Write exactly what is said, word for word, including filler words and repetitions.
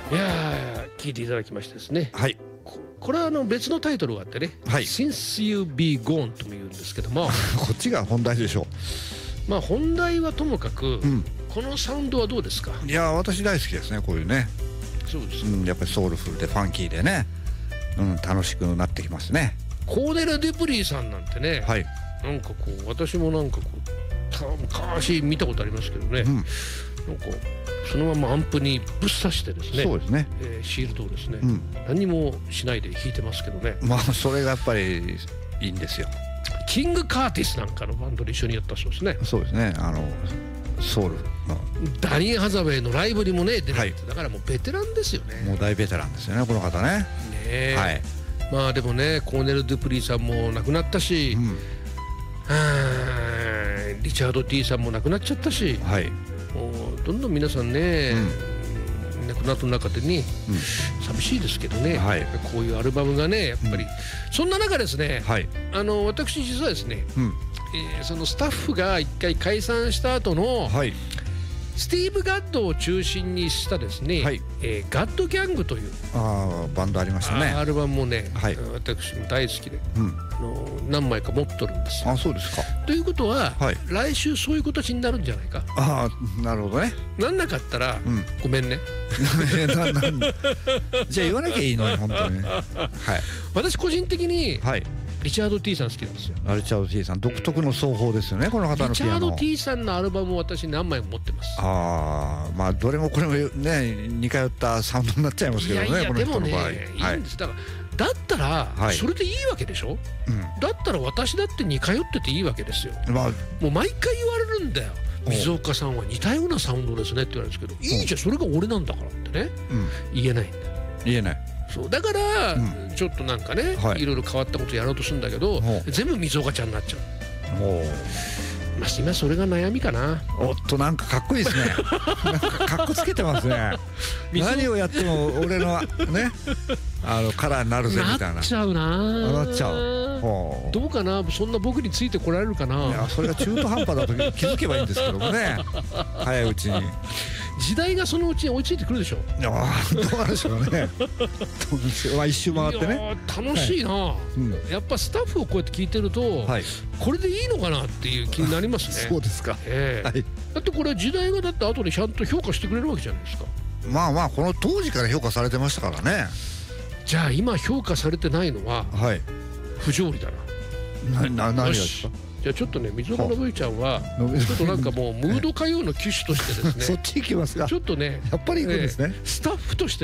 いやー、聞いていただきましてですね、 はい、 ここれはあの別のタイトルがあってね「 はい、 Since You Be Gone」とも言うんですけどもこっちが本題でしょまあ本題はともかく、 う。うん、 このサウンドはどうですか？ いや私大好きですね、こういうね。 そうです、 うん、やっぱりソウルフルでファンキーでね、うん、楽しくなってきますね。 コーネル・デュプリーさんなんてね、 はい、 なんかこう私もなんかこうた昔見たことありますけどね、 うん、 なんかそのままアンプにぶっ刺してですね、 そうですね、 えーシールドをですね、 うん、 何もしないで弾いてますけどね。 まあそれがやっぱりいいんですよ。 キング・カーティスなんかのバンドで一緒にやったそうですね。 そうですね、あのソウルのダニー・ハザウェイのライブにもね出るって、 はい、 だからもうベテランですよね。 もう大ベテランですよね、この方ね。 ねえ、 はい、 まあでもね、コーネル・デュプリーさんも亡くなったし、 うん、 はーリチャード・ティーさんも亡くなっちゃったし、 はい、 もうどんどん皆さんね、 うん、 亡くなった中でね、 うん、 寂しいですけどね、 はい、 こういうアルバムがねやっぱり、うん、そんな中ですね、 はい、 あの私実はですね、 うん、 えー、そのスタッフが一回解散した後の、 はい、 スティーブ・ガッドを中心にしたですね、 はい、 えー、ガッドギャングというあバンドありましたね。 アルバムもね、 はい、 私も大好きで、 うん、 あの何枚か持っとるんですよ。 あ、そうですか。 ということは、 はい、 来週そういう形になるんじゃないか。 ああ、なるほどね。 なんなかったら、うん、ごめんねななじゃあ言わなきゃいいのに本当に、はい、 私個人的に、 はい、 リチャード T さん好きなんですよ。 リチャード T さん独特の奏法ですよね、この方のピアノ。 リチャード T さんのアルバムを私何枚も持ってます。 ああ、まあどれもこれもね似通ったサウンドになっちゃいますけどね。 いやいやこの人の場合でもね、いいんです。だからだったら、はい、それでいいわけでしょ、うん、だったら私だって似通ってていいわけですよ。まあ、もう毎回言われるんだよ。水岡さんは似たようなサウンドですねって言われるんですけど、いいじゃん、それが俺なんだからってね、うん、言えないんだよ。 言えない。 そうだから、うん、ちょっとなんかね、はい、いろいろ変わったことやろうとするんだけど、全部水岡ちゃんになっちゃう。まあ今それが悩みかな。 おっと、なんかかっこいいですね。なんかかっこつけてますね。何をやっても俺のねあのカラーになるぜみたいな。 なっちゃうな。 なっちゃう。 どうかな、そんな僕についてこられるかな。 いや、それが中途半端だと気づけばいいんですけどもね。早いうちに。 時代がそのうちに追いついてくるでしょ。 いや、どうなんでしょうね。まあ一周回ってね。 楽しいな、はいうん、やっぱスタッフをこうやって聞いてると、はい、これでいいのかなっていう気になりますね。 そうですか、 えーはい、だってこれ時代がだって後でちゃんと評価してくれるわけじゃないですか。まあまあこの当時から評価されてましたからね。 じゃあ今評価されてないのは、はい、不条理だな。 な、な、何がですか。 じゃあちょっとね、水岡信之ちゃんはちょっとなんかもうムード歌謡の機種としてですねそっち行きますか。 ちょっとね、 やっぱり行くんですね、 えー、スタッフとして